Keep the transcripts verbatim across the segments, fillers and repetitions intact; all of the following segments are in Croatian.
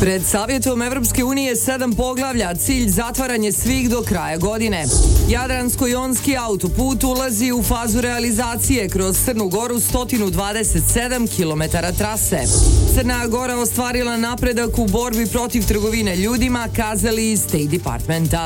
Pred Savjetom Evropske unije sedam poglavlja, cilj zatvaranje svih do kraja godine. Jadransko-jonski autoput ulazi u fazu realizacije kroz Crnu Goru sto dvadeset sedam kilometara trase. Crna Gora ostvarila napredak u borbi protiv trgovine ljudima, kazali iz State Departmenta.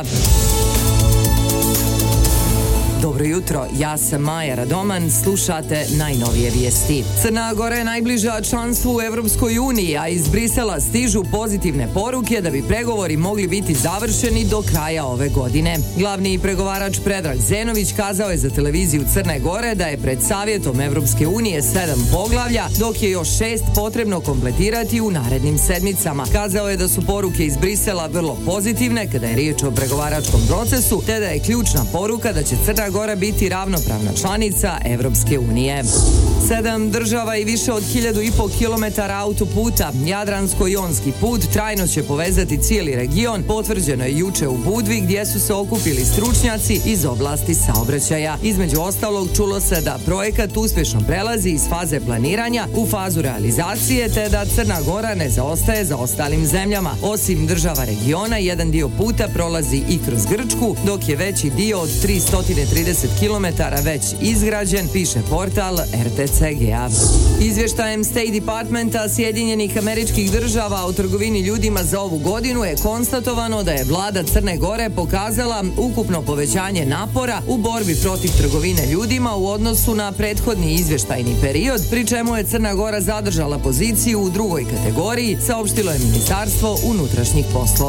Dobro jutro, ja sam Maja Radoman, slušate najnovije vijesti. Crna Gora je najbliža članstvu u Evropskoj uniji, a iz Brisela stižu pozitivne poruke da bi pregovori mogli biti završeni do kraja ove godine. Glavni pregovarač Predrag Zenović kazao je za televiziju Crne Gore da je pred Savjetom Evropske unije sedam poglavlja, dok je još šest potrebno kompletirati u narednim sedmicama. Kazao je da su poruke iz Brisela vrlo pozitivne kada je riječ o pregovaračkom procesu, te da je ključna poruka da će Crna Gora biti ravnopravna članica Evropske unije. Sedam država i više od hiljadu i pol kilometara autoputa, Jadransko-jonski put, trajno će povezati cijeli region, potvrđeno je juče u Budvi gdje su se okupili stručnjaci iz oblasti saobraćaja. Između ostalog čulo se da projekat uspješno prelazi iz faze planiranja u fazu realizacije, te da Crna Gora ne zaostaje za ostalim zemljama. Osim država regiona, jedan dio puta prolazi i kroz Grčku, dok je veći dio od tristo trideset kilometara već izgrađen, piše portal R T C G A. Izvještajem State Departmenta Sjedinjenih Američkih Država o trgovini ljudima za ovu godinu je konstatovano da je vlada Crne Gore pokazala ukupno povećanje napora u borbi protiv trgovine ljudima u odnosu na prethodni izvještajni period, pri čemu je Crna Gora zadržala poziciju u drugoj kategoriji, saopštilo je Ministarstvo unutrašnjih poslova.